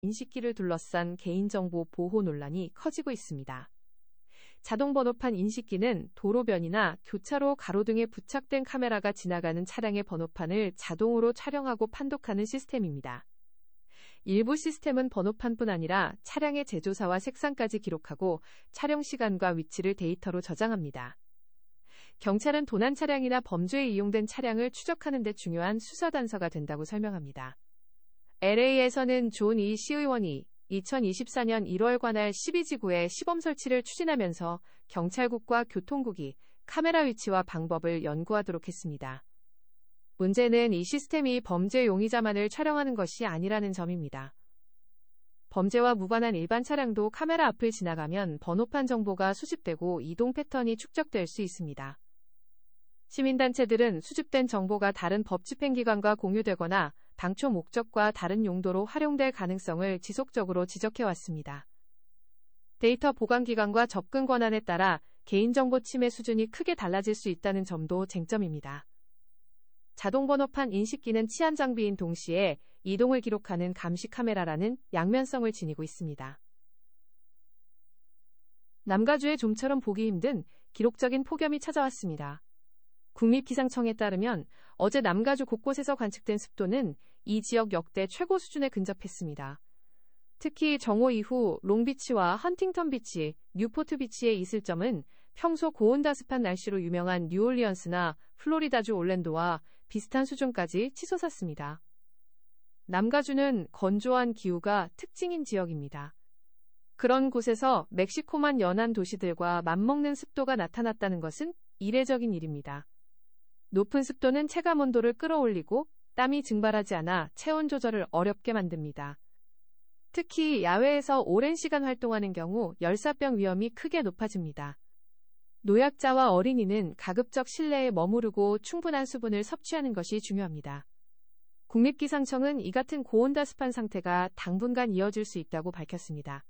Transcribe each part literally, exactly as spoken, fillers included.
인식기를 둘러싼 개인정보 보호 논란이 커지고 있습니다. 자동 번호판 인식기는 도로변이나 교차로 가로등에 부착된 카메라가 지나가는 차량의 번호판을 자동으로 촬영하고 판독하는 시스템입니다. 일부 시스템은 번호판뿐 아니라 차량의 제조사와 색상까지 기록하고 촬영 시간과 위치를 데이터로 저장합니다. 경찰은 도난 차량이나 범죄에 이용된 차량을 추적하는 데 중요한 수사 단서가 된다고 설명합니다. 엘에이에서는 존 이 시의원이 이천이십사 년 일월 관할 십이 지구에 시범 설치를 추진하면서 경찰국과 교통국이 카메라 위치와 방법을 연구하도록 했습니다. 문제는 이 시스템이 범죄 용의자만을 촬영하는 것이 아니라는 점입니다. 범죄와 무관한 일반 차량도 카메라 앞을 지나가면 번호판 정보가 수집되고 이동 패턴이 축적될 수 있습니다. 시민단체들은 수집된 정보가 다른 법 집행기관과 공유되거나 당초 목적과 다른 용도로 활용될 가능성을 지속적으로 지적해왔습니다. 데이터 보관기관과 접근 권한에 따라 개인정보 침해 수준이 크게 달라질 수 있다는 점도 쟁점입니다. 자동 번호판 인식기는 치안 장비인 동시에 이동을 기록하는 감시 카메라라는 양면성을 지니고 있습니다. 남가주에 좀처럼 보기 힘든 기록적인 폭염이 찾아왔습니다. 국립기상청에 따르면 어제 남가주 곳곳에서 관측된 습도는 이 지역 역대 최고 수준에 근접했습니다. 특히 정오 이후 롱비치와 헌팅턴비치, 뉴포트비치의 이슬점은 평소 고온다습한 날씨로 유명한 뉴올리언스나 플로리다주 올랜도와 비슷한 수준까지 치솟았습니다. 남가주는 건조한 기후가 특징인 지역입니다. 그런 곳에서 멕시코만 연안 도시들과 맞먹는 습도가 나타났다는 것은 이례적인 일입니다. 높은 습도는 체감온도를 끌어올리고 땀이 증발하지 않아 체온 조절을 어렵게 만듭니다. 특히 야외에서 오랜 시간 활동하는 경우 열사병 위험이 크게 높아집니다. 노약자와 어린이는 가급적 실내에 머무르고 충분한 수분을 섭취하는 것이 중요합니다. 국립기상청은 이 같은 고온다습한 상태가 당분간 이어질 수 있다고 밝혔습니다.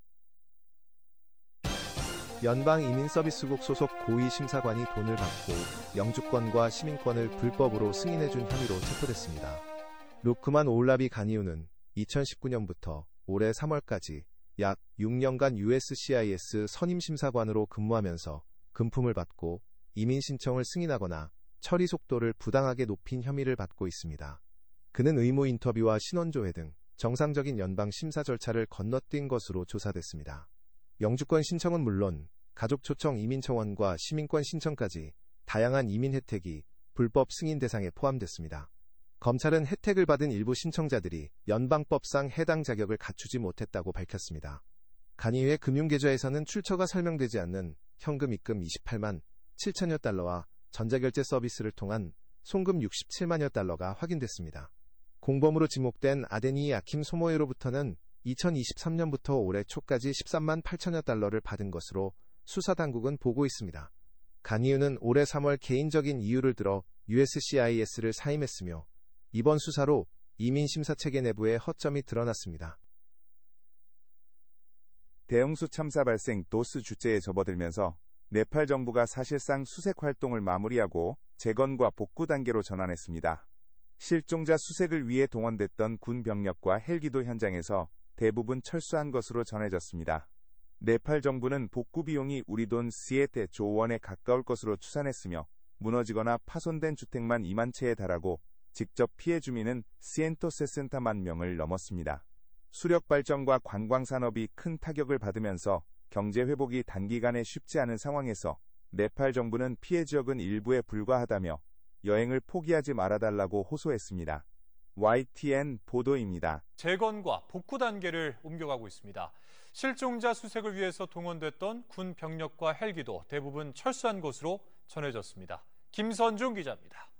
연방이민서비스국 소속 고위심사관이 돈을 받고 영주권과 시민권을 불법으로 승인해준 혐의로 체포됐습니다. 루크만 올라비 가니우는 이천십구 년부터 올해 삼월까지 약 육 년간 유에스시아이에스 선임심사관으로 근무하면서 금품을 받고 이민 신청을 승인하거나 처리 속도를 부당하게 높인 혐의를 받고 있습니다. 그는 의무 인터뷰와 신원조회 등 정상적인 연방 심사 절차를 건너뛴 것으로 조사됐습니다. 영주권 신청은 물론 가족 초청 이민 청원과 시민권 신청까지 다양한 이민 혜택이 불법 승인 대상에 포함됐습니다. 검찰은 혜택을 받은 일부 신청자들이 연방법상 해당 자격을 갖추지 못했다고 밝혔습니다. 간이의 금융계좌에서는 출처가 설명되지 않는 현금 입금 이십팔만 칠천여 달러와 전자결제 서비스를 통한 송금 육십칠만여 달러가 확인됐습니다. 공범으로 지목된 아데니 아킴 소모에로부터는 이천이십삼 년부터 올해 초까지 십삼만 팔천여 달러를 받은 것으로 수사당국은 보고 있습니다. 가니유는 올해 삼월 개인적인 이유를 들어 유에스시아이에스를 사임했으며 이번 수사로 이민심사체계 내부에 허점이 드러났습니다. 대형수 참사 발생 도스 주제에 접어들면서 네팔 정부가 사실상 수색 활동을 마무리하고 재건과 복구 단계로 전환했습니다. 실종자 수색을 위해 동원됐던 군 병력과 헬기도 현장에서 대부분 철수한 것으로 전해졌습니다. 네팔 정부는 복구 비용이 우리 돈 시에테 조원에 가까울 것으로 추산했으며 무너지거나 파손된 주택만 이만 채에 달하고 직접 피해 주민은 시엔토세센타만 명을 넘었습니다. 수력 발전과 관광 산업이 큰 타격을 받으면서 경제 회복이 단기간에 쉽지 않은 상황에서 네팔 정부는 피해 지역은 일부에 불과하다며 여행을 포기하지 말아달라고 호소했습니다. 와이티엔 보도입니다. 재건과 복구 단계를 옮겨가고 있습니다. 실종자 수색을 위해서 동원됐던 군 병력과 헬기도 대부분 철수한 것으로 전해졌습니다. 김선중 기자입니다.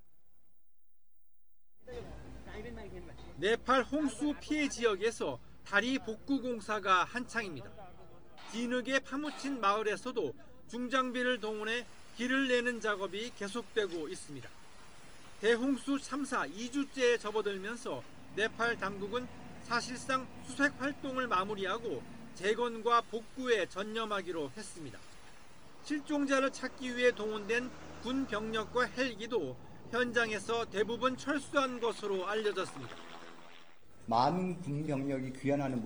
네팔 홍수 피해 지역에서 다리 복구 공사가 한창입니다. 뒤늦게 파묻힌 마을에서도 중장비를 동원해 길을 내는 작업이 계속되고 있습니다. 대홍수 참사 이 주째에 접어들면서 네팔 당국은 사실상 수색 활동을 마무리하고 재건과 복구에 전념하기로 했습니다. 실종자를 찾기 위해 동원된 군 병력과 헬기도 현장에서 대부분 철수한 것으로 알려졌습니다. 많은 군 병력이 귀환하는 모습